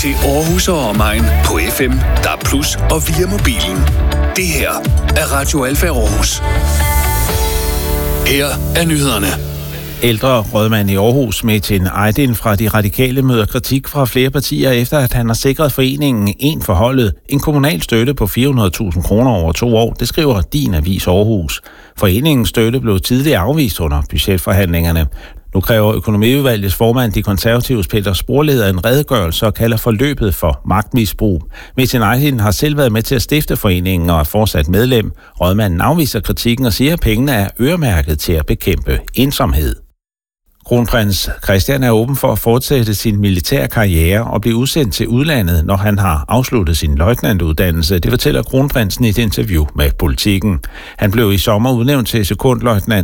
til Aarhus og omegn på FM, DAB+ og via mobilen. Det her er Radio Alfa Aarhus. Her er nyhederne. Ældre rådmand i Aarhus, Metin Aydin fra De Radikale, møder kritik fra flere partier efter, at han har sikret foreningen En for Holdet en kommunal støtte på 400.000 kroner over 2 år. Det skriver Din Avis Aarhus. Foreningens støtte blev tidligere afvist under budgetforhandlingerne. Nu kræver økonomiudvalgets formand, De Konservatives Peter Sporleder, en redegørelse og kalder forløbet for magtmisbrug. Metin Aydin har selv været med til at stifte foreningen og er fortsat medlem. Rådmanden afviser kritikken og siger, at pengene er øremærket til at bekæmpe ensomhed. Kronprins Christian er åben for at fortsætte sin militære karriere og blive udsendt til udlandet, når han har afsluttet sin løjtnantuddannelse. Det fortæller kronprinsen i et interview med Politiken. Han blev i sommer udnævnt til sekondløjtnant